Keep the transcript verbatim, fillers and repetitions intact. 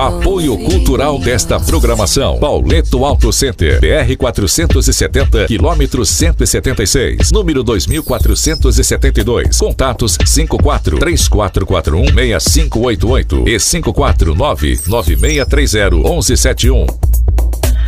Apoio cultural desta programação: Pauleto Auto Center, B R quatrocentos e setenta, quilômetro cento e setenta e seis, número dois mil quatrocentos e setenta e dois. Contatos cinco quatro três quatro quatro um seis cinco oito oito e cinco quatro nove nove seis três zero um um sete um.